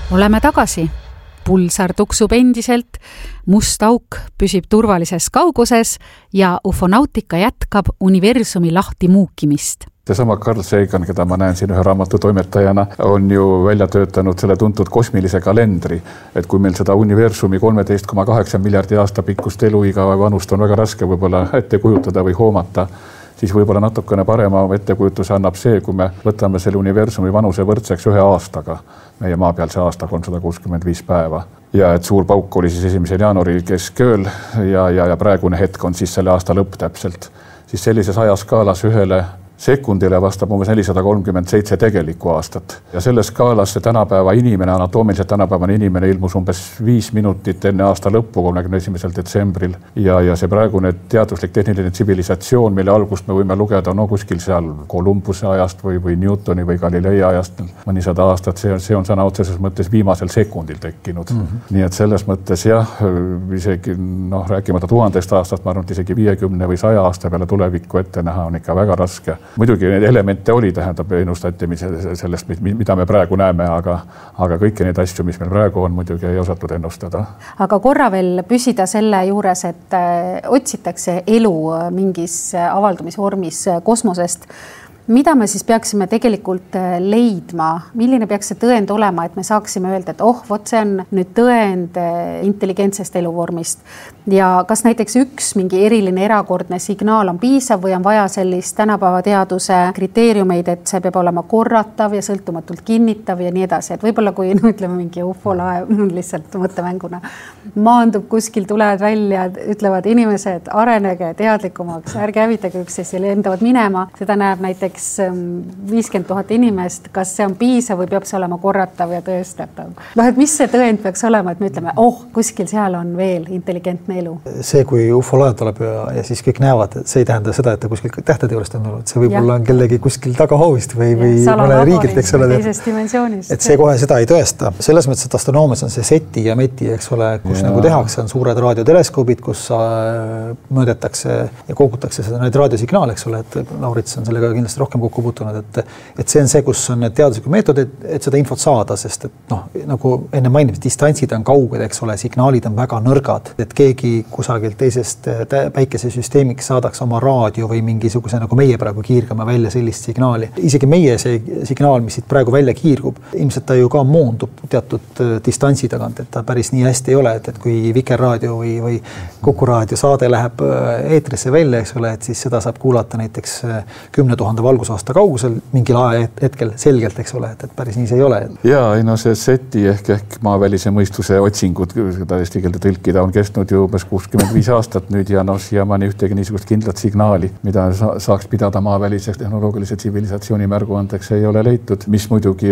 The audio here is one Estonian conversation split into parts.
Oleme tagasi. Pulsar tuksub endiselt, must auk püsib turvalises kauguses ja ufonautika jätkab universumi lahti muukimist. Seesama Carl Sagan, keda ma näen siin ühe raamatu toimetajana, on ju välja töötanud selle tuntud kosmilise kalendri, et kui meil seda universumi 13,8 miljardi aasta pikkust eluiga vanust on väga raske võib-olla ette kujutada või hoomata, siis võib-olla natukene parema ettekujutuse annab see, kui me võtame selle universumi vanuse võrdseks 1 aastaga, meie maapealse aasta 365 päeva. Ja et suur pauk oli siis 1. jaanuari keskööl ja praegune hetk on siis selle aasta lõpp täpselt. Siis sellises ajaskaalas ühele sekundile vastab umbes 437 tegelikku aastat. Ja selles skaalas see tänapäeva inimene, anatoomiliselt tänapäevane inimene ilmus umbes 5 minutit enne aasta lõppu 31. detsembril. Ja see praegune teaduslik tehniline tsivilisatsioon, mille algust me võime lugeda kuskil seal Columbuse ajast või Newtoni või Galilei ajast mõnisada aastat, see on sõna otseses mõttes viimasel sekundil tekkinud. Nii et selles mõttes jah, isegi rääkimata 1000 aastast, ma arvan, et isegi 50 või 100 aasta peale tulevikku ette näha on ikka väga raske. Muidugi neid elemente oli, tähendab ennustati sellest, mida me praegu näeme, aga kõiki neid asju, mis meil praegu on, muidugi ei osatud ennustada. Aga korra veel püsida selle juures, et otsitakse elu mingis avaldumisvormis kosmosest. Mida me siis peaksime tegelikult leidma? Milline peaks see tõend olema, et me saaksime öelda, et vot see on nüüd tõend intelligentsest eluvormist? Ja kas näiteks üks mingi eriline erakordne signaal on piisav või on vaja sellist tänapäeva teaduse kriteeriumeid, et see peab olema korratav ja sõltumatult kinnitav ja nii edasi? Et võib-olla kui ütleme mingi ufolaev, lihtsalt mõttemänguna, maandub kuskil, tulevad välja, ütlevad inimesed, arenege teadlikumaks, ärge hävitage üksteist ja lendavad minema. Seda näeb näiteks 50 000 inimest, kas see on piisav või peab see olema korratav ja tõestatav? Et mis see tõend peaks olema, et me ütleme, kuskil seal on veel intelligentne elu? See, kui ufolaev tuleb ja siis kõik näevad, et see ei tähenda seda, et ta kuskil tähtede juurest on olnud. See võib-olla on kellegi kuskil tagahoovist või mõne riigilt, eks ole. Et see kohe seda ei tõesta. Selles mõttes, et astronoomias on see SETI ja METI, eks ole, kus nagu tehakse, on suured raadioteleskoobid, kus mõõdetakse ja kogutakse seda neid raadiosignaale, eks ole, et Laurits on sellega kindlasti rohkem kokku puutunud, et see on see, kus on need teaduslikud meetodid, et seda infot saada, sest et nagu enne mainimist, distantsid on kauged, eks ole, signaalid on väga nõrgad, et keegi kusagilt teisest päikesesüsteemiks saadaks oma raadio või mingisuguse nagu meie praegu kiirgame välja sellist signaali. Isegi meie see signaal, mis siit praegu välja kiirgub, ilmselt ta ju ka moondub teatud distantsi tagant, et ta päris nii hästi ei ole, et kui Vikerraadio või Kuku raadio saade läheb eetrisse välja, eks ole, et siis seda saab kuulata näiteks 10 000 valgusaasta kaugusel mingil hetkel selgelt, eks ole, et päris nii see ei ole. Jaa, see SETI ehk maavälise mõistuse otsingud, seda eesti keelde tõlkida, on kestnud ju 65 aastat nüüd ja siiamaani ühtegi niisugust kindlat signaali, mida saaks pidada maaväliseks tehnoloogilise tsivilisatsiooni märguandeks ei ole leitud, mis muidugi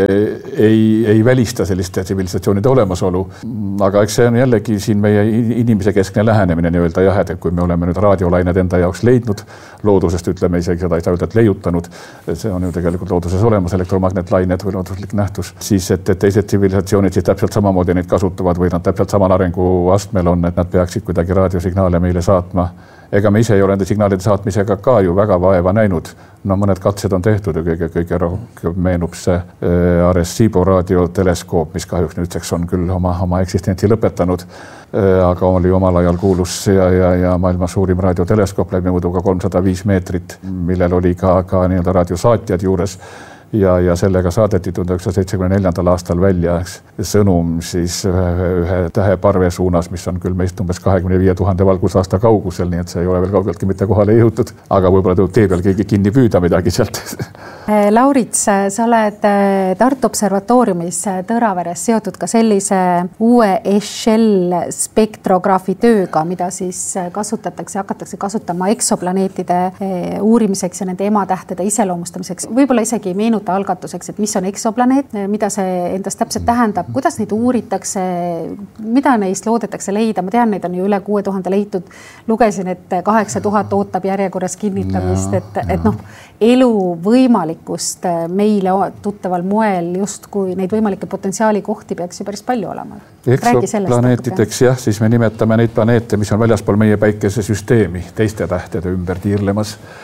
ei välista selliste tsivilisatsioonide olemasolu. Aga eks see on jällegi siin meie inimese keskne lähenemine nii-öelda jah, et kui me oleme nüüd raadiolained enda jaoks leidnud, loodusest ütleme isegi seda ei saa öelda, et leiutanud, see on ju tegelikult looduses olemas elektromagnetlained või looduslik nähtus, siis et teised tsivilisatsioonid siis täpselt samamoodi neid kasutavad või nad täpselt samal arenguastmel on, et nad peaksid kuidagi raadiosignaale meile saatma. Ega me ise ei ole nende signaalide saatmisega ka ju väga vaeva näinud. Mõned katsed on tehtud ja kõige rohkem meenub see Arecibo raadioteleskoop, mis kahjuks nüüdseks on küll oma eksistentsi lõpetanud, aga oli omal ajal kuulus ja maailma suurim raadioteleskoop läbi mõõduga 305 meetrit, millel oli ka nii-öelda raadiosaatjad juures. Ja sellega saadeti 1974. aastal välja sõnum siis ühe täheparve suunas, mis on küll meist umbes 25 000 valgusaasta kaugusel, nii et see ei ole veel kaugeltki mitte kohale jõutud, aga võib-olla tuleb tee peal keegi kinni püüda midagi sealt. Laurits, sa oled Tartu Observatooriumis Tõraveres seotud ka sellise uue Echelle spektrograafi tööga, mida siis hakatakse kasutama eksoplaneetide uurimiseks ja nende ematähtede iseloomustamiseks. Võib-olla isegi meenutada algatuseks, et mis on eksoplaneet, mida see endast täpselt tähendab, kuidas neid uuritakse, mida neist loodetakse leida. Ma tean, neid on ju üle 6000 leitud. Lugesin, et 8000 ootab järjekorras kinnitamist, et elu võimalikkust meile tuttaval moel just kui neid võimalikke potentsiaali kohti peaks ju päris palju olema. Eksoplaneetideks jah, siis me nimetame neid planeete, mis on väljaspool meie päikesesüsteemi teiste tähtede ümber tiirlemas.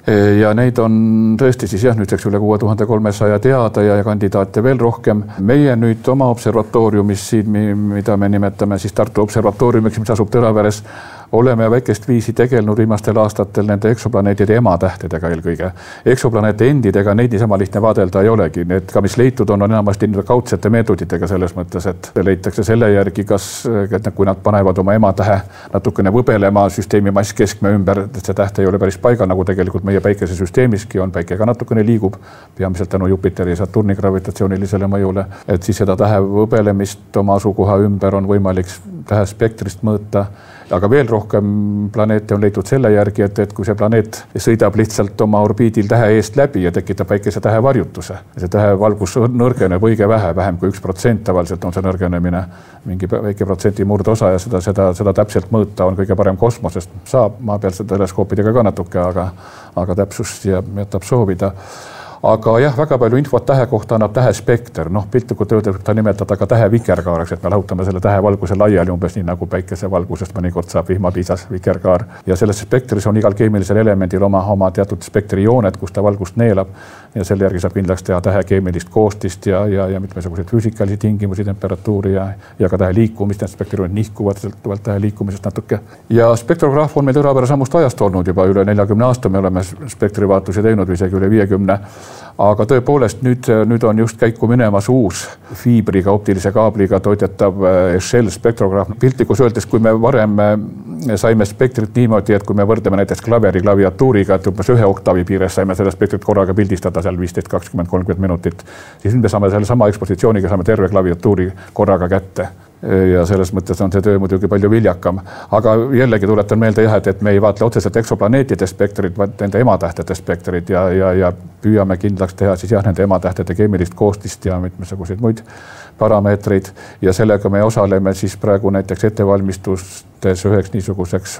ja neid on tõesti siis jah, nüüdseks üle 6300 teada ja kandidaate veel rohkem. Meie nüüd oma observatooriumis siin, mida me nimetame siis Tartu observatooriumiks, mis asub Tõraveres, oleme väikest viisi tegelenud viimastel aastatel nende eksoplaneetide ematähtedega eelkõige. Eksoplaneete endidega neid niisama lihtne vaadelda ei olegi. Need ka, mis leitud on enamasti kaudsete meetoditega selles mõttes, et leitakse selle järgi, kas kui nad panevad oma ematähe natukene võbelema süsteemi mass keskme ümber, et see täht ei ole päris paigal, nagu tegelikult meie päikesesüsteemiski on, päike ka natukene liigub, peamiselt tänu Jupiteri ja Saturni gravitatsioonilisele mõjule, et siis seda tähe võbelemist oma asukoha ümber on võimalik tähe spektrist mõõta. Aga veel rohkem planeete on leitud selle järgi, et kui see planeet sõidab lihtsalt oma orbiidil tähe eest läbi ja tekitab väikese tähe varjutuse. See tähe valgus nõrgeneb õige vähem kui 1%, tavaliselt on see nõrgenemine mingi väike protsendi murdosa ja seda täpselt mõõta on kõige parem kosmosest. Saab maapealsete teleskoopidega ka natuke, aga täpsust jätab soovida. Aga jah, väga palju infot tähe kohta annab tähe spekter. Piltlikult öeldes ta nimetada ka tähe vikerkaareks, et me lahutame selle tähe valguse laiali umbes nii nagu päikese valgusest mõnikord saab vihmapiisas vikerkaar. Ja selles spektris on igal keemilisel elemendil oma teatud spektri jooned, kus ta valgust neelab ja selle järgi saab kindlaks teha tähe keemilist koostist ja mitmesuguseid füüsikalisi tingimusi, temperatuuri ja ka tähe liikumist. Need spektrioonid nihkuvad sõltuvalt tähe liikumisest natuke. Ja spektrograaf on meil Tõravere samust ajast olnud juba üle 40 aasta. Me oleme spektrivaatusi teinud või isegi üle 50. Aga tõepoolest nüüd on just käiku minemas uus fiibriga, optilise kaabliga toidetav Shell spektrograaf. Piltlikus öeldes, kui me varem saime spektrit niimoodi, et kui me võrdleme näiteks klaveri klaviatuuriga, et umbes 1 oktaavi piires saime selle spektrit korraga pildistada seal 15, 20, 30 minutit, siis nüüd me saame selle sama ekspositsiooniga saame terve klaviatuuri korraga kätte. Ja selles mõttes on see töö muidugi palju viljakam. Aga jällegi tuletan meelde jah, et me ei vaatle otseselt eksoplaneetide spektrit, vaid nende ematähtede spektrit ja püüame kindlaks teha siis jah, nende ematähtede keemilist koostist ja mitmesuguseid muid parameetreid. Ja sellega me osaleme siis praegu näiteks ettevalmistustes üheks niisuguseks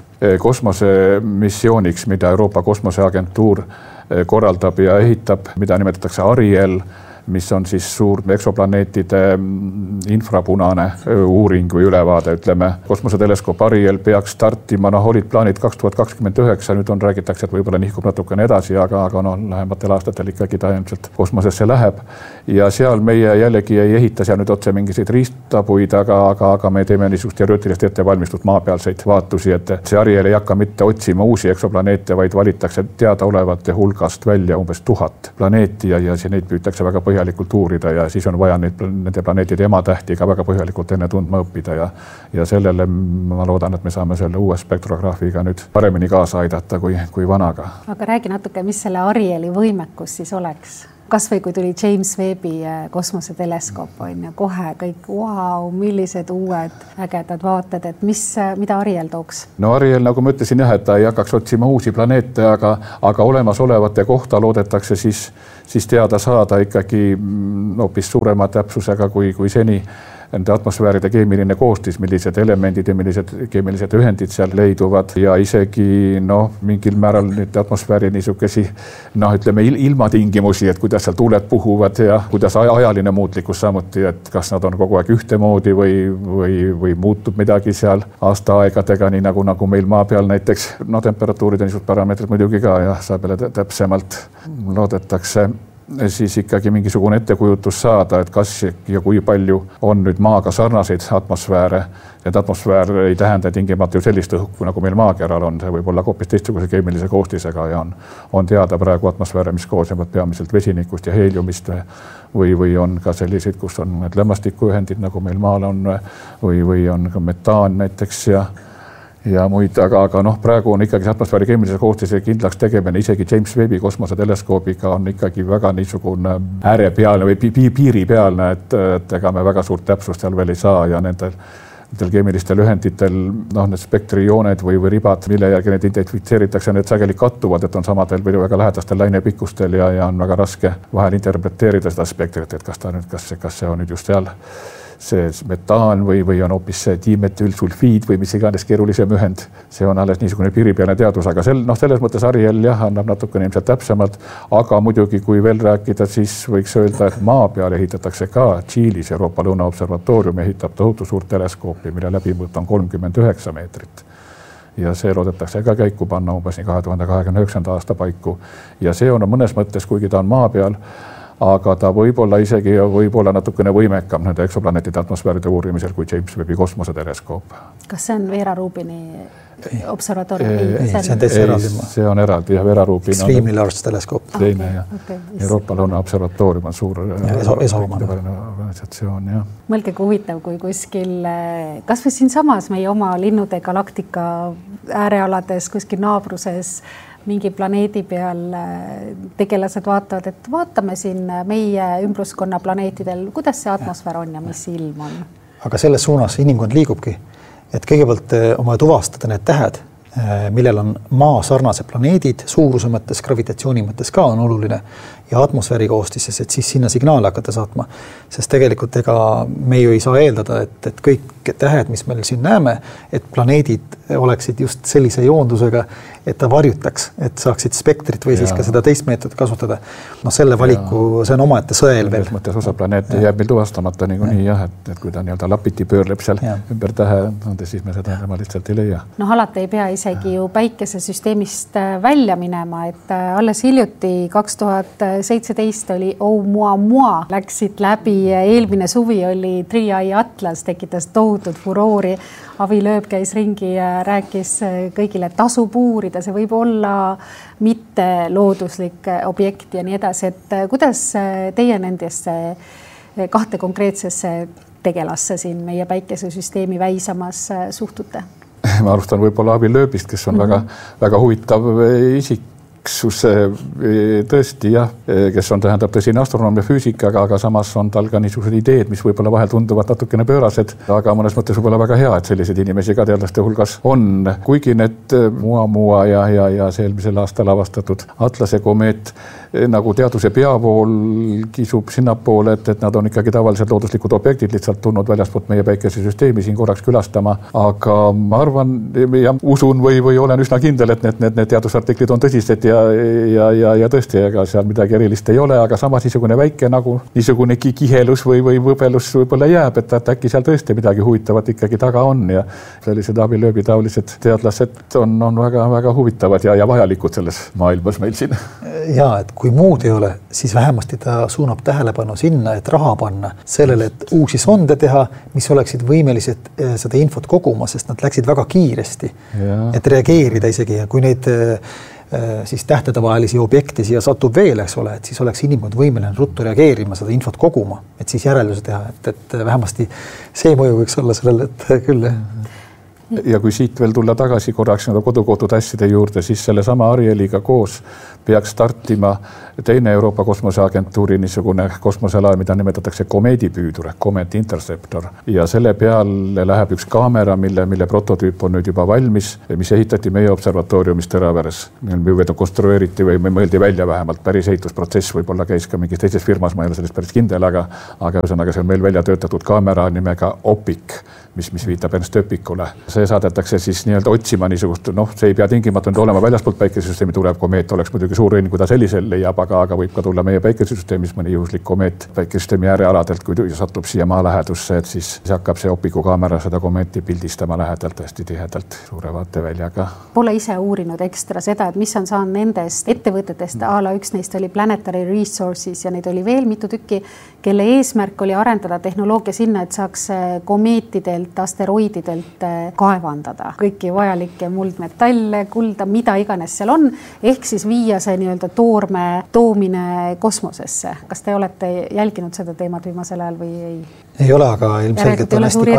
kosmosemissiooniks, mida Euroopa Kosmoseagentuur korraldab ja ehitab, mida nimetatakse Ariel, mis on siis suur eksoplaneetide infrapunane uuring või ülevaade, ütleme. Kosmoseteleskoop Ariel peaks startima, olid plaanid 2029, nüüd räägitakse, et võib-olla nihkub natukene edasi, aga lähematel aastatel ikkagi ta ilmselt kosmosesse läheb. Ja seal meie jällegi ei ehita seal nüüd otse mingiseid riistapuid, aga me teeme niisugust teoreetilist ettevalmistust maapealseid vaatusi, et see Ariel ei hakka mitte otsima uusi eksoplaneete, vaid valitakse teadaolevate hulgast välja umbes 1000 planeeti ja neid püütakse väga põhjalikult uurida ja siis on vaja nende planeetide ematähti ka väga põhjalikult enne tundma õppida ja sellele ma loodan, et me saame selle uue spektrograafiga nüüd paremini kaasa aidata kui vanaga. Aga räägi natuke, mis selle Arieli võimekus siis oleks? Kas või kui tuli James Webbi kosmoseteleskoop on ja kohe kõik, millised uued ägedad vaated, et mida Ariel tooks? No Ariel, nagu ma ütlesin jah, et ta ei hakkaks otsima uusi planeete, aga olemasolevate kohta loodetakse siis teada saada ikkagi hoopis suurema täpsusega kui seni. Nende atmosfääride keemiline koostis, millised elemendid ja millised keemilised ühendid seal leiduvad ja isegi mingil määral nüüd atmosfääri niisugesi ütleme ilmatingimusi, et kuidas seal tuuled puhuvad ja kuidas ajaline muutlikkus samuti, et kas nad on kogu aeg ühtemoodi või muutub midagi seal aastaaegadega, nii nagu meil maa peal näiteks temperatuurid ja niisugused parameetrid muidugi ka ja saab jälle täpsemalt loodetakse siis ikkagi mingisugune ettekujutus saada, et kas ja kui palju on nüüd maaga sarnaseid atmosfääre. Et atmosfäär ei tähenda tingimata ju sellist õhku, nagu meil maakeral on, see võib olla hoopis teistsuguse keemilise koostisega ja on teada praegu atmosfääre, mis koosnevad peamiselt vesinikust ja heeliumist või on ka selliseid, kus on need lämmastikuühendid, nagu meil maal on või on ka metaan näiteks ja muid, aga praegu on ikkagi atmosfääri keemilise koostise kindlaks tegemine, isegi James Webbi kosmoseteleskoobiga on ikkagi väga niisugune äärepealne või piiripealne, et ega me väga suurt täpsust seal veel ei saa ja nendel keemilistel ühenditel, need spektrijooned või ribad, mille järgi need identifitseeritakse, need sageli kattuvad, et on samadel või väga lähedastel lainepikkustel ja on väga raske vahel interpreteerida seda spektrit, et kas see on nüüd just seal see metaan või on hoopis see dimetülsulfiid või mis iganes keerulisem ühend. See on alles niisugune piiripealne teadus, aga selles mõttes Ariel annab natukene ilmselt täpsemalt, aga muidugi kui veel rääkida, siis võiks öelda, et maa peal ehitatakse ka Tšiilis Euroopa Lõunaobservatoorium ehitab tohutu suurt teleskoopi, mille läbimõõt on 39 meetrit. ja see loodetakse ka käiku panna umbes 2029. aasta paiku ja see on mõnes mõttes, kuigi ta on maa peal, aga ta võib-olla isegi võib-olla natukene võimekam nende eksoplaneetide atmosfääride uurimisel kui James Webbi kosmoseteleskoop. Kas see on Vera Rubini observatoorium? See on eraldi ja Vera Rubin Extremely Large Teleskoop. Euroopa Lõuna observatoorium on suur organisatsioon. Mõelge kui huvitav, kui kuskil kas või siin samas meie oma linnude galaktika äärealades kuskil naabruses mingi planeedi peal tegelased vaatavad, et vaatame siin meie ümbruskonna planeetidel, kuidas see atmosfäär on ja mis ilm on. Aga selles suunas inimkond liigubki, et kõigepealt oma tuvastada need tähed, millel on maa sarnase planeedid, suuruse mõttes, gravitatsiooni mõttes ka on oluline ja atmosfääri koostises, et siis sinna signaale hakata saatma. Sest tegelikult ega me ju ei saa eeldada, et kõik tähed, mis meil siin näeme, et planeedid oleksid just sellise joondusega, et ta varjutaks, et saaksid spektrit või siis ka seda teist meetodit kasutada. No selle valiku, see on omaette sõel veel. Mõttes osa planeeti jääb meil tuvastamata nii jah, et kui ta nii-öelda lapiti pöörleb seal ümber tähe, siis me seda lihtsalt ei leia. No alati ei pea isegi ju päikesesüsteemist välja minema, et alles hiljuti 2017 oli Oumuamua, läksid läbi, eelmine suvi oli Three Eye Atlas, tekitas tohutut furoori. Avi Lööb käis ringi ja rääkis kõigile tasub uurida, see võib olla mitte looduslik objekt ja nii edasi, et kuidas teie nendesse kahte konkreetsesse tegelasse siin meie päikesesüsteemi väisamas suhtute? Ma alustan võib-olla Avi Lööbist, kes on väga huvitav isik. Tõesti jah, kes on tähendab tõsine astronoom ja füüsikaga, aga samas on tal ka niisugused ideed, mis võib-olla vahel tunduvad natukene pöörased, aga mõnes mõttes võib-olla väga hea, et selliseid inimesi ka teadlaste hulgas on. Kuigi need Oumuamua ja see eelmisel aastal avastatud Atlase komeet nagu teaduse peavool kisub sinnapoole, et nad on ikkagi tavaliselt looduslikud objektid lihtsalt tulnud väljaspoolt meie päikesesüsteemi siin korraks külastama, aga ma arvan ja usun või olen üsna kindel, et need teadusartiklid on tõsised ja tõesti, ega seal midagi erilist ei ole, aga samas niisugune väike nagu niisugune kihelus või võbelus võib-olla jääb, et äkki seal tõesti midagi huvitavat ikkagi taga on ja sellised Avi Lööbi taolised teadlased on väga huvitavad ja vajalikud selles maailmas meil siin. Ja, et kui muud ei ole, siis vähemasti ta suunab tähelepanu sinna, et raha panna sellele, et uusi sonde teha, mis oleksid võimelised seda infot koguma, sest nad läksid väga kiiresti, et reageerida isegi ja kui neid siis tähtedevahelisi objekte siia satub veel, eks ole, et siis oleks inimkond võimeline ruttu reageerima, seda infot koguma, et siis järelduse teha, et vähemasti see mõju võiks olla sellele, et küll. Ja kui siit veel tulla tagasi korraks kodukohtud asjade juurde, siis selle sama Arieliga koos peaks startima teine Euroopa kosmoseagentuuri niisugune kosmoselaev, mida nimetatakse komeedipüüdur, Comet Interceptor. Ja selle peale läheb üks kaamera, mille prototüüp on nüüd juba valmis, mis ehitati meie observatooriumis Teraveres. Meil konstrueeriti või mõeldi välja vähemalt päris ehitusprotsess, võib-olla käis ka mingis teises firmas, ma ei ole sellest päris kindel, aga ühesõnaga see on meil välja töötatud kaamera nimega OPIC, mis viitab ennast öpikule. See saadetakse siis nii-öelda otsima niisugust, see ei pea tingimata nüüd olema väljaspoolt päikesesüsteemi tulev komeet, oleks muidugi suur õnn, kui ta sellisel leiab, aga võib ka tulla meie päikesesüsteemis mõni juhuslik komeet päikesesüsteemi äärealadelt, kui satub siia maa lähedusse, et siis hakkab see opiku kaamera seda komeeti pildistama lähedalt hästi tihedalt suure vaateväljaga. Pole ise uurinud ekstra seda, et mis on saanud nendest ettevõtetest, üks neist oli Planetary Resources ja neid oli veel mitu tükki, kelle eesmärk oli arendada tehnoloogia sinna, et saaks komeetidelt, asteroididelt kaevandada kõiki vajalikke muldmetalle, kulda, mida iganes seal on, ehk siis viia see nii-öelda toorme toomine kosmosesse. Kas te olete jälginud seda teemat viimasel ajal või ei? Ei ole, aga ilmselgelt on hästi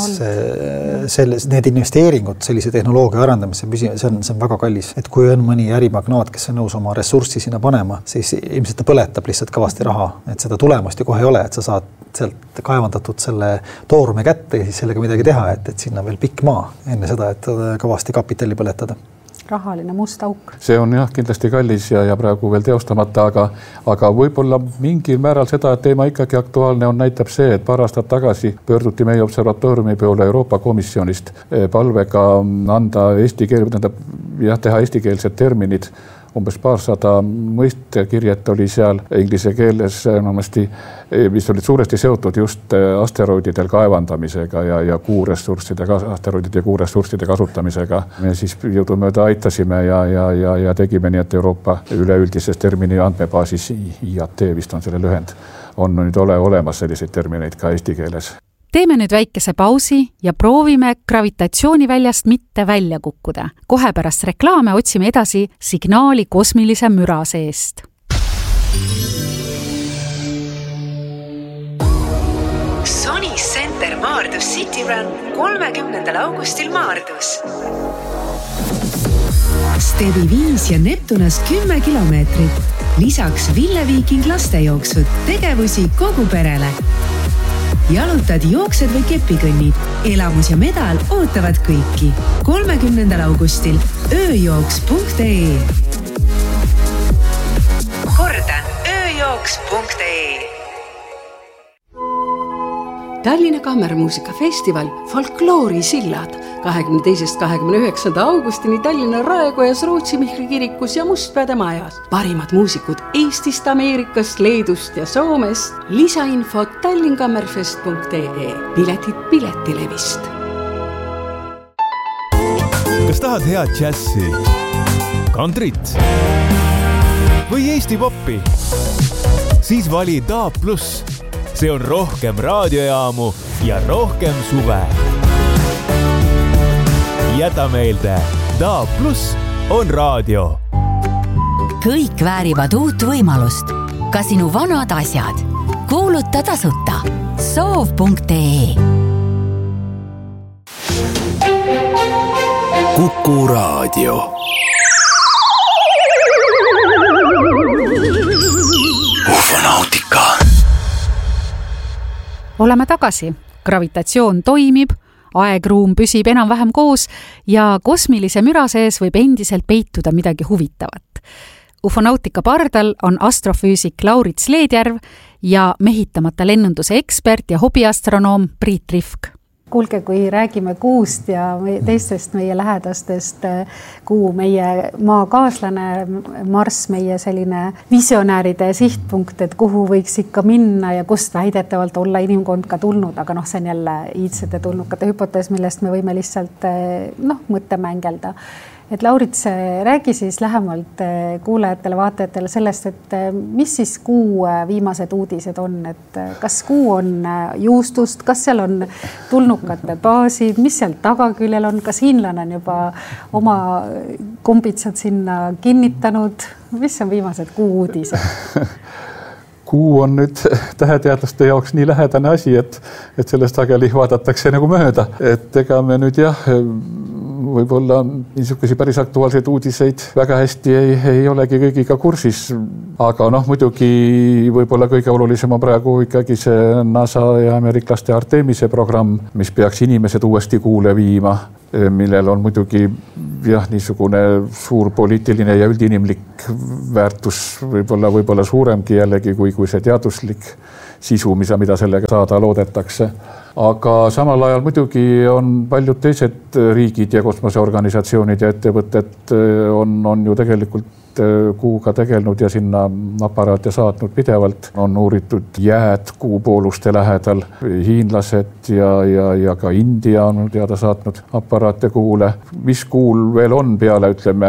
kallis need investeeringud sellise tehnoloogia arendamisse, see on väga kallis. Et kui on mõni ärimagnaat, kes on nõus oma ressurssi sinna panema, siis ilmselt ta põletab lihtsalt kõvasti raha, et seda tulemust ju kohe ei ole, et sa saad sealt kaevandatud selle toorme kätte ja siis sellega midagi teha, et sinna veel pikk maa enne seda, et kõvasti kapitali põletada. Rahaline must auk. See on jah kindlasti kallis ja praegu veel teostamata, aga võib-olla mingil määral seda teema ikkagi aktuaalne on, näitab see, et paar aastat tagasi pöörduti meie observatooriumi poole Euroopa Komisjonist palvega anda teha eestikeelsed terminid umbes paarsada mõistekirjet oli seal inglise keeles enamasti, mis olid suuresti seotud just asteroididel kaevandamisega ja asteroidide ja kuuressursside kasutamisega. Me siis jõudumööda aitasime ja tegime nii, et Euroopa üleüldises termini andmebaasis IAT vist on selle lühend, on nüüd olemas selliseid termineid ka eesti keeles. Teeme nüüd väikese pausi ja proovime gravitatsiooniväljast mitte välja kukkuda. Kohe pärast reklaame otsime edasi signaali kosmilise müra seest. Sony Center Maardus City Run 30. augustil Maardus. Stevi 5 ja Neptunas 10 kilomeetrit. Lisaks Ville Viiking lastejooksud, tegevusi kogu perele. Jalutad, jooksed või kepikõnnid. Elamus ja medal ootavad kõiki. 30. augustil ööjooks.ee. Kordan, ööjooks.ee. Tallinna Kammermuusikafestival Folkloori sillad 22.–29. augustini Tallinna Raekojas, Rootsi Mihkli kirikus ja Mustpeade majas. Parimad muusikud Eestist, Ameerikast, Leedust ja Soomest. Lisainfot tallinkammerfest.ee. Piletid Piletilevist. Kas tahad head džässi, kantrit või Eesti poppi? Siis vali DAB+. See on rohkem raadiojaamu ja rohkem suve. Jäta meelde, DAB+ on raadio. Kõik väärivad uut võimalust. Ka sinu vanad asjad. Kuuluta tasuta. Soov.ee. Kuku raadio. Ufonautika. Oleme tagasi. Gravitatsioon toimib, aegruum püsib enam-vähem koos ja kosmilise müra sees võib endiselt peituda midagi huvitavat. Ufonautika pardal on astrofüüsik Laurits Leedjärv ja mehitamata lennunduse ekspert ja hobiastronoom Priit Rifk. Kuulge, kui räägime kuust ja teistest meie lähedastest, kuu meie maakaaslane, Marss meie selline visionääride sihtpunkt, et kuhu võiks ikka minna ja kust väidetavalt olla inimkond ka tulnud, aga see on jälle iidsete tulnukate hüpotees, millest me võime lihtsalt mõtte mängelda. Et Laurits, räägi siis lähemalt kuulajatele, vaatajatele sellest, et mis siis kuu viimased uudised on, et kas kuu on juustust, kas seal on tulnukate baasid, mis seal tagaküljel on, kas hiinlane on juba oma kombitsad sinna kinnitanud, mis on viimased kuu uudised? Kuu on nüüd täheteadlaste jaoks nii lähedane asi, et sellest sageli vaadatakse nagu mööda. Et ega me nüüd võib-olla niisugusi päris aktuaalseid uudiseid väga hästi ei olegi kõigiga kursis. Aga muidugi võib-olla kõige olulisem on praegu ikkagi see NASA ja ameeriklaste Artemise programm, mis peaks inimesed uuesti kuule viima, millel on muidugi niisugune suur poliitiline ja üldinimlik väärtus võib-olla suuremgi jällegi kui see teaduslik sisu, mida sellega saada loodetakse. Aga samal ajal muidugi on paljud teised riigid ja kosmoseorganisatsioonid ja ettevõtted on ju tegelikult kuuga tegelnud ja sinna aparaate saatnud pidevalt. On uuritud jääd kuupooluste lähedal, hiinlased ja ka India on teada saatnud aparaate kuule. Mis kuul veel on peale, ütleme,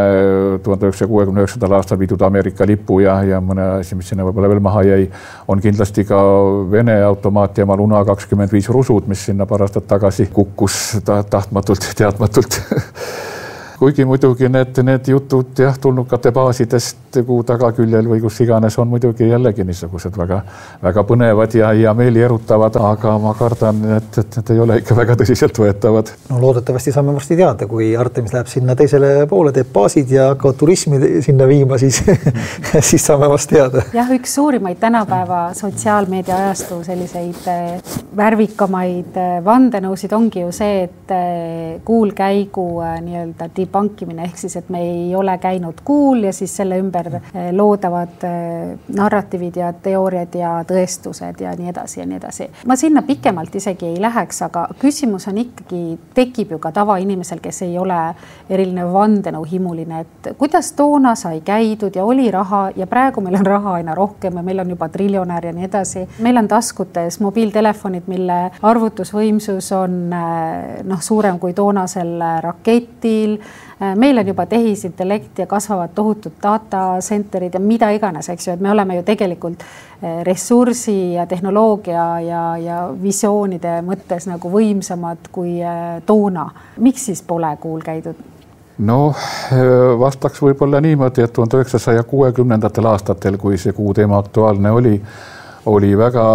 1969. aastal viidud Ameerika lipu ja mõne asi, mis sinna võib-olla veel maha jäi, on kindlasti ka Vene automaatjaama Luna 25 rusud, mis sinna paar aastat tagasi kukkus tahtmatult, teadmatult. Kuigi muidugi need jutud tulnukate baasidest kuu tagaküljel või kus iganes on muidugi jällegi niisugused väga põnevad ja meeli erutavad, aga ma kardan, et ei ole ikka väga tõsiselt võetavad. Loodetavasti saame varsti teada, kui Artemis läheb sinna teisele poole, teeb baasid ja hakkavad turismi sinna viima, siis saame vast teada. Jah, üks suurimaid tänapäeva sotsiaalmeedia ajastu selliseid värvikamaid vandenõusid ongi ju see, et kuulkäigu nii-öelda dibankimine ehk siis, et me ei ole käinud kuul ja siis selle ümber loodavad narratiivid ja teooriad ja tõestused ja nii edasi ja nii edasi. Ma sinna pikemalt isegi ei läheks, aga küsimus on ikkagi, tekib ju ka tavainimesel, kes ei ole eriline vandenõuhimuline, et kuidas toona sai käidud ja oli raha ja praegu meil on raha aina rohkem ja meil on juba triljonär ja nii edasi. Meil on taskutes mobiiltelefonid, mille arvutusvõimsus on suurem kui toonasel raketil. Meil on juba tehisintellekt ja kasvavad tohutud datacenterid ja mida iganes, eks ju, et me oleme ju tegelikult ressursi ja tehnoloogia ja visioonide mõttes nagu võimsamad kui toona. Miks siis pole kuul käidud? No vastaks võib-olla niimoodi, et 1960. aastatel, kui see kuu teema aktuaalne oli väga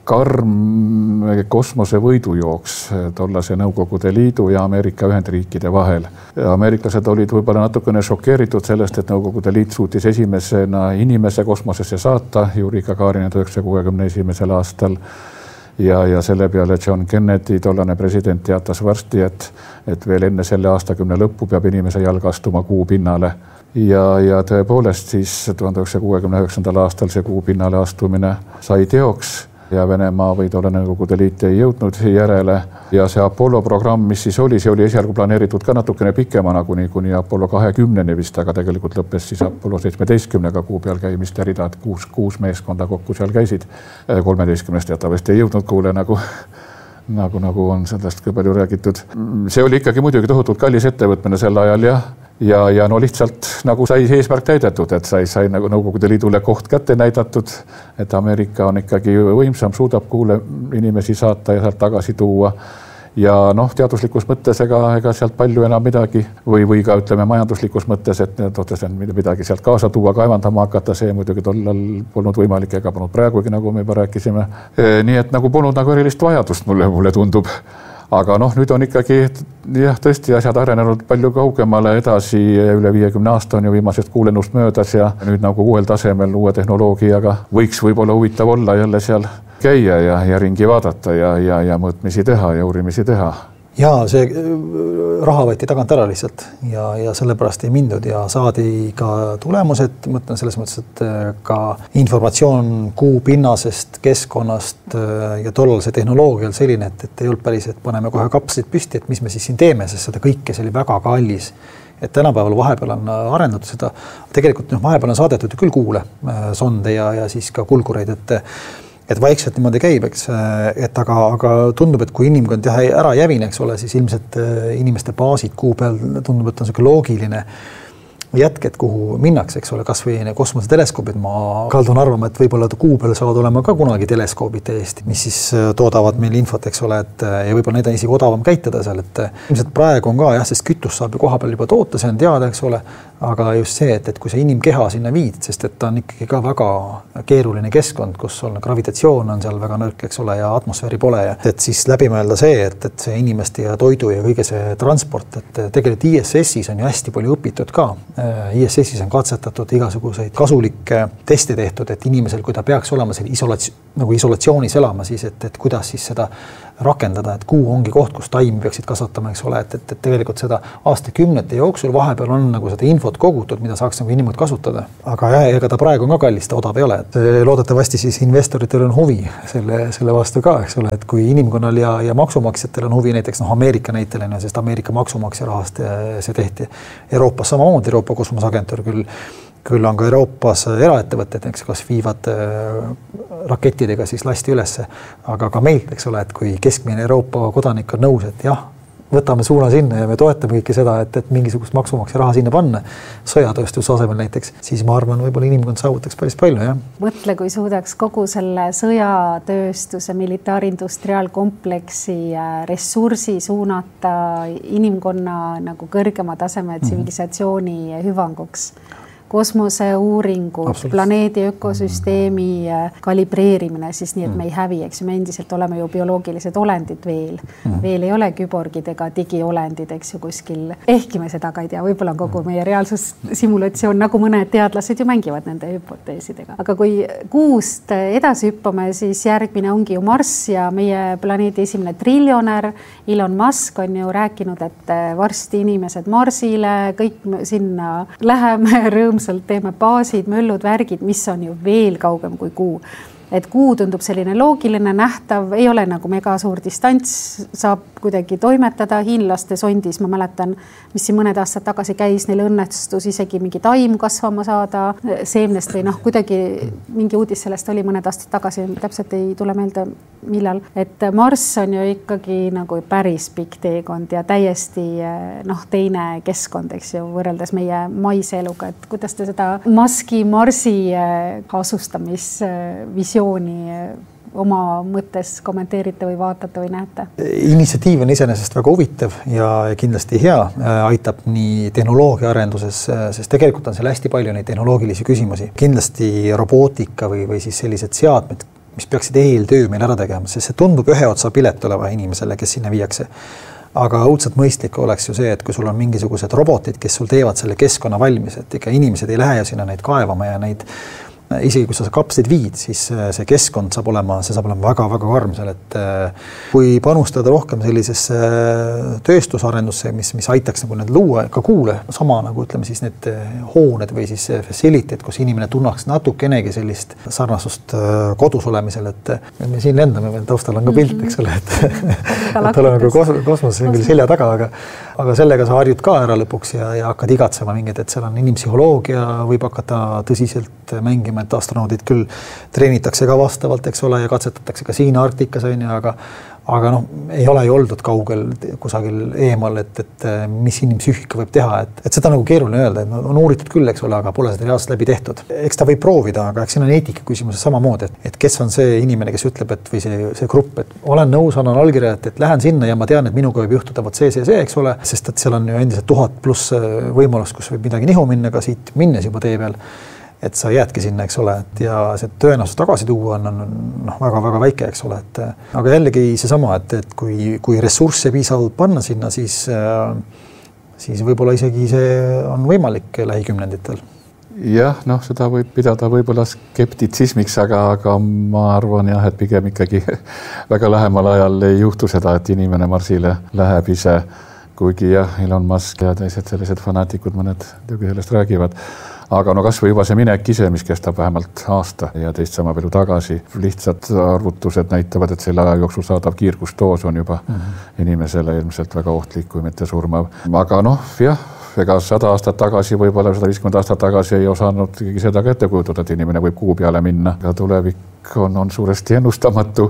karm kosmose võidujooks tollase Nõukogude Liidu ja Ameerika Ühendriikide vahel. Ameeriklased olid võib-olla natukene šokeeritud sellest, et Nõukogude Liit suutis esimesena inimese kosmosesse saata Juri Gagarin 1961. aastal. Ja selle peale John Kennedy, tollane president, teatas varsti, et veel enne selle aastakümne lõppu peab inimese jalg astuma kuu pinnale. Ja tõepoolest siis 1969. aastal see kuu pinnale astumine sai teoks ja Venemaa või tollane Nõukogude Liit ei jõudnud järele. Ja see Apollo programm, mis siis oli, see oli esialgu planeeritud ka natukene pikemana kuni Apollo 20 vist, aga tegelikult lõppes siis Apollo 17 kuu peal käimist ja ridad 6 meeskonda kokku seal käisid. 13 teatavasti ei jõudnud kuule nagu on sellest ka palju räägitud. See oli ikkagi muidugi tohutult kallis ettevõtmine sel ajal ja no lihtsalt nagu sai eesmärk täidetud, et sai nagu Nõukogude Liidule koht kätte näidatud, et Ameerika on ikkagi võimsam, suudab kuule inimesi saata ja sealt tagasi tuua. Ja teaduslikus mõttes ega sealt palju enam midagi või ka ütleme majanduslikus mõttes, et midagi sealt kaasa tuua, kaevandama hakata, see muidugi tollal polnud võimalik ega polnud praegugi, nagu me juba rääkisime. Nii et nagu polnud nagu erilist vajadust mulle tundub. Aga nüüd on ikkagi tõesti asjad arenenud palju kaugemale edasi, üle 50 aasta on ju viimasest kuulennust möödas ja nüüd nagu uuel tasemel uue tehnoloogiaga võiks võib-olla huvitav olla jälle seal käia ja ringi vaadata ja mõõtmisi teha ja uurimisi teha. Ja see raha võeti tagant ära lihtsalt ja sellepärast ei mindud ja saadi ka tulemused, mõtlen selles mõttes, et ka informatsioon kuu pinnasest, keskkonnast ja tollal see tehnoloogial selline, et ei olnud päris, et paneme kohe kapslid püsti, et mis me siis siin teeme, sest seda kõike, see oli väga kallis. Et tänapäeval vahepeal on arendatud seda, tegelikult vahepeal on saadetud ju küll kuule sonde ja siis ka kulgureid, et vaikselt niimoodi käib, eks, et aga tundub, et kui inimkond ära jävine, eks ole, siis ilmselt inimeste baasid kuu peal tundub, et on selline loogiline jätk, et kuhu minnakse, eks ole, kas või kosmoseteleskoobid. Ma kaldun arvama, et võib-olla kuu peal saavad olema ka kunagi teleskoobid Eesti, mis siis toodavad meil infot, eks ole, ja võib-olla neid on isegi odavam käitada seal, et ilmselt praegu on ka sest kütust saab ju koha peal juba toota, see on teada, eks ole, aga just see, et kui sa inimkeha sinna viid, sest et ta on ikkagi ka väga keeruline keskkond, kus on gravitatsioon on seal väga nõrk, eks ole, ja atmosfääri pole ja et siis läbi mõelda see, et see inimeste ja toidu ja kõige see transport, et tegelikult ISS-is on ju hästi palju õpitud ka. ISS-is on katsetatud igasuguseid kasulikke teste tehtud, et inimesel, kui ta peaks olema isolatsioonis elama, siis et kuidas siis seda rakendada, et kuu ongi koht, kus taimi peaksid kasvatama, eks ole, et tegelikult seda aastakümnete jooksul vahepeal on nagu seda infot kogutud, mida saaks nagu inimesed kasutada. Aga ega ta praegu on ka kallis, ta odav ei ole. Loodetavasti siis investoritel on huvi selle vastu ka, eks ole, et kui inimkonnal ja maksumaksjatel on huvi näiteks Ameerika näitel, sest Ameerika maksumaksja rahast see tehti. Euroopas samamoodi, Euroopa kosmosagentuur küll on ka Euroopas eraettevõtted, kas viivad rakettidega siis lasti ülesse, aga ka meilt, eks ole, et kui keskmine Euroopa kodanik on nõus, et jah, võtame suuna sinna ja me toetame kõike seda, et mingisugust maksumaksja raha sinna panna, sõjatööstuse asemel näiteks, siis ma arvan, võib-olla inimkond saavutaks päris palju, jah. Mõtle, kui suudaks kogu selle sõjatööstuse militaarindustriaalkompleksi ressursi suunata inimkonna nagu kõrgema taseme tsivilisatsiooni hüvanguks. kosmoseuuringud, planeedi ökosüsteemi kalibreerimine, siis nii, et me ei hävi, eks ju, me endiselt oleme ju bioloogilised olendid veel. Veel ei ole küborgid ega digiolendid, eks ju, kuskil. Ehkki me seda ka ei tea, võib-olla on kogu meie reaalsussimulatsioon, nagu mõned teadlased ju mängivad nende hüpoteesidega. Aga kui Kuust edasi hüppame, siis järgmine ongi ju Marss ja meie planeedi esimene triljonär Elon Musk on ju rääkinud, et varsti inimesed Marsile, kõik sinna läheme rõõmsalt, teeme baasid, möllud, värgid, mis on ju veel kaugem kui Kuu. Et Kuu tundub selline loogiline, nähtav, ei ole nagu mega suur distants, saab kuidagi toimetada. Hiinlaste sondis, ma mäletan, mis siin mõned aastad tagasi käis, neil õnnestus isegi mingi taimu kasvama saada seemnest või kuidagi mingi uudis sellest oli mõned aastad tagasi, täpselt ei tule meelde millal. Et Marss on ju ikkagi nagu päris pikk teekond ja täiesti teine keskkond, eks ju, võrreldes meie maise eluga. Et kuidas te seda Muski Marsi asustamisvisiooni oma mõttes kommenteerite või vaatate või näete? Initsiatiiv on iseenesest väga huvitav ja kindlasti hea, aitab nii tehnoloogia arenduses, sest tegelikult on seal hästi palju neid tehnoloogilisi küsimusi. Kindlasti robootika või siis sellised seadmed, mis peaksid eeltöö meil ära tegema, sest see tundub ühe otsa pilet oleva inimesele, kes sinna viiakse. Aga õudselt mõistlik oleks ju see, et kui sul on mingisugused robotid, kes sul teevad selle keskkonna valmis, et ikka inimesed ei lähe ju sinna neid kaevama ja neid isegi kui sa kapslid viid, siis see keskkond saab olema väga-väga karm seal, et kui panustada rohkem sellisesse tööstusarendusse, mis aitaks nagu need luua ka Kuule, sama nagu ütleme siis need hooned või siis facility, kus inimene tunnaks natukenegi sellist sarnasust kodus olemisel, et me siin lendame, meil taustal on ka pilt, eks ole, et oleme kosmoses küll selja taga, aga sellega sa harjud ka ära lõpuks ja hakkad igatsema mingid, et seal on inimpsühholoogia, võib hakata tõsiselt mängima, et astronaudid küll treenitakse ka vastavalt, eks ole, ja katsetatakse ka siin Arktikas, aga ei ole ju oldud kaugel kusagil eemal, et mis inimpsüühika võib teha, et seda nagu keeruline öelda, et on uuritud küll, eks ole, aga pole seda reaalselt läbi tehtud. Eks ta võib proovida, aga eks siin on eetika küsimuses samamoodi, et kes on see inimene, kes ütleb, et või see grupp, et olen nõus, annan allkirja, et lähen sinna ja ma tean, et minuga võib juhtuda see, eks ole, sest et seal on ju endiselt 1000+ võimalus, kus võib midagi nihu minna ka siit minnes juba tee peal. Et sa jäädki sinna, eks ole, ja see tõenäosus tagasi tuua on väga-väga väike, eks ole, aga jällegi seesama, et kui ressursse piisavalt panna sinna, siis võib-olla isegi see on võimalik lähikümnenditel. Jah, seda võib pidada võib-olla skeptitsismiks, aga ma arvan jah, et pigem ikkagi väga lähemal ajal ei juhtu seda, et inimene Marsile läheb ise, kuigi jah, Elon Musk ja teised sellised fanaatikud mõned sellest räägivad. Aga kas või juba see minek ise, mis kestab vähemalt aasta ja teist sama palju tagasi. Lihtsalt arvutused näitavad, et selle aja jooksul saadav kiirgusdoos on juba inimesele ilmselt väga ohtlik, kui mitte surmav. Aga jah, ega 100 aastat tagasi, võib-olla 150 aastat tagasi ei osanud seda ka ette kujutada, et inimene võib Kuu peale minna. Ja tulevik on suuresti ennustamatu.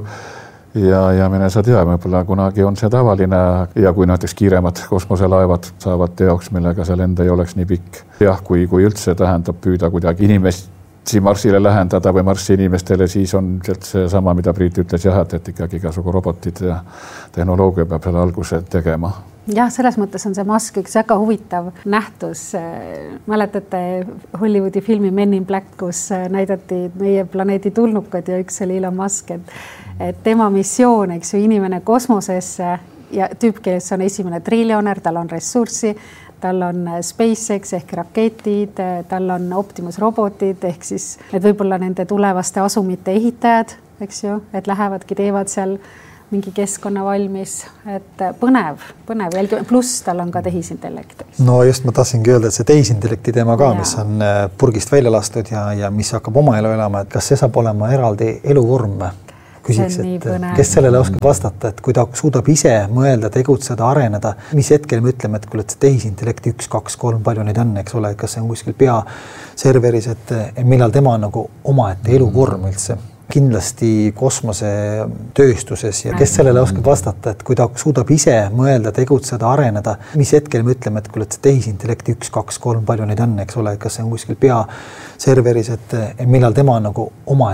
Ja mine sa tea, võib-olla kunagi on see tavaline ja kui näiteks kiiremad kosmoselaevad saavad teoks, millega see lend ei oleks nii pikk. Jah, kui üldse tähendab püüda kuidagi inimesi Marsile lähendada või Marsi inimestele, siis on see sama, mida Priit ütles jah, et ikkagi igasugu robotid ja tehnoloogia peab selle alguse tegema. Jah, selles mõttes on see Musk üks väga huvitav nähtus. Mäletate Hollywoodi filmi Men in Black, kus näidati meie planeedi tulnukad ja üks oli Elon Musk, et tema missioon, eks ju, inimene kosmosesse ja tüüp, kes on esimene triljonär, tal on ressurssi, tal on SpaceX ehk raketid, tal on Optimus robotid ehk siis need võib-olla nende tulevaste asumite ehitajad, eks ju, et lähevadki, teevad seal mingi keskkonna valmis, et põnev, pluss tal on ka tehisintellekt. No just ma tahtsingi öelda, et see tehisintellekti teema ka, mis on purgist välja lastud ja mis hakkab oma elu elama, et kas see saab olema eraldi eluvorm? Küsiks, et kes sellele oskab vastata, et kui ta suudab ise mõelda, tegutseda, areneda, mis hetkel me ütleme, et kui see tehisintellekti 1, 2, 3, palju neid on, eks ole, kas see on kuskil pea serveris, et millal tema on nagu omaette eluvorm üldse. Kindlasti kosmosetööstuses ja kes sellele oskab vastata, et kui ta suudab ise mõelda, tegutseda, areneda, mis hetkel me ütleme, et kui see tehisintellekti 1, 2, 3, palju neid on, eks ole, kas see on kuskil pea serveris, et millal tema on nagu oma